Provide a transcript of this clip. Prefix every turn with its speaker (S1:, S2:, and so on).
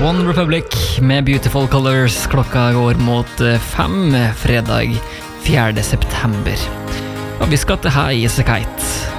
S1: One Republic med Beautiful Colors. Klokka går mot 5, fredag 4. september. Og vi skal til High as a Kite.